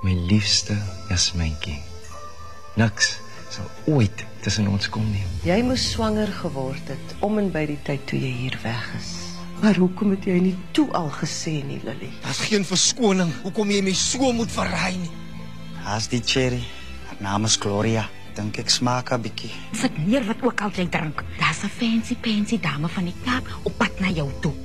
My liefste Jasmijntjie. Niks sal ooit tussen ons kom nie. Jy moes swanger geword het om en by die tyd toe jy hier weg is. Maar hoekom het jy nie toe al gesê nie, Lily? Daar's geen verskoning hoekom jy my so moet verraai nie. Haas die cherry. Haar naam is Gloria. Dink ek smaak 'n bietjie. Sit neer wat ook al jy drink. Daar's 'n fancy dame van die Kaap op pad na jou toe.